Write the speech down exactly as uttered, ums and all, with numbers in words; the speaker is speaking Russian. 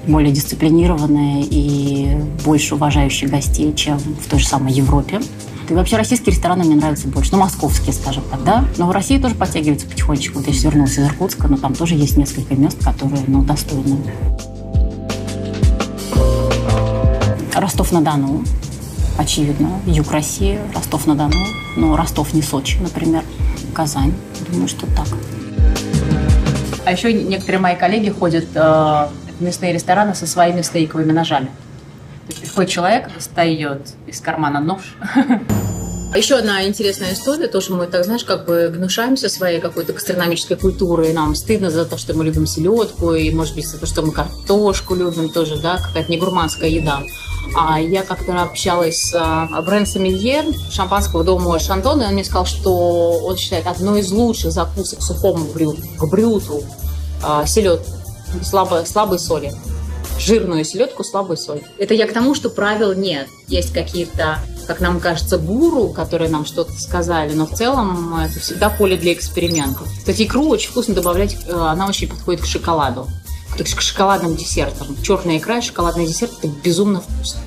более дисциплинированные и больше уважающие гостей, чем в той же самой Европе. И вообще российские рестораны мне нравятся больше. Ну, московские, скажем так, да. Но в России тоже подтягиваются потихонечку. Вот я сейчас вернулась из Иркутска, но там тоже есть несколько мест, которые, ну, достойны. Ростов-на-Дону, очевидно. Юг России, Ростов-на-Дону. Но Ростов не Сочи, например. Казань. Думаю, что так. А еще некоторые мои коллеги ходят э, в мясные рестораны со своими стейковыми ножами. То есть приходит человек, достает из кармана нож. Еще одна интересная история, тоже мы, так знаешь, как бы гнушаемся своей какой-то гастрономической культурой, и нам стыдно за то, что мы любим селедку, и, может быть, за то, что мы картошку любим тоже, да, какая-то не гурманская еда. А я как-то общалась с бренд-сомелье шампанского дома Шандон, и он мне сказал, что он считает одной из лучших закусок к сухому брюту, к брюту а, селедку, слабой, слабой соли. Жирную селедку, слабой соль. Это я к тому, что правил нет. Есть какие-то, как нам кажется, гуру, которые нам что-то сказали, но в целом это всегда поле для экспериментов. Кстати, икру очень вкусно добавлять, она очень подходит к шоколаду, к шоколадным десертам. Черная икра и шоколадный десерт – это безумно вкусно.